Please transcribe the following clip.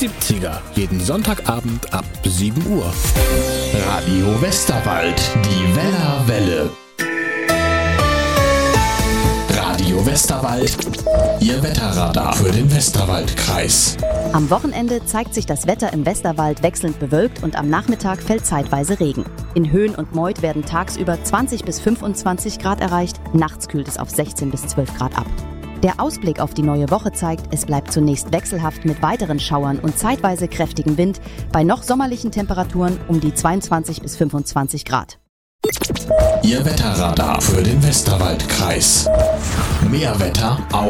70er, jeden Sonntagabend ab 7 Uhr. Radio Westerwald, die Wellerwelle. Radio Westerwald, Ihr Wetterradar für den Westerwaldkreis. Am Wochenende zeigt sich das Wetter im Westerwald wechselnd bewölkt und am Nachmittag fällt zeitweise Regen. In Höhen und Meuth werden tagsüber 20 bis 25 Grad erreicht, nachts kühlt es auf 16 bis 12 Grad ab. Der Ausblick auf die neue Woche zeigt, es bleibt zunächst wechselhaft mit weiteren Schauern und zeitweise kräftigem Wind bei noch sommerlichen Temperaturen um die 22 bis 25 Grad. Ihr Wetterradar für den Westerwaldkreis. Mehr Wetter auch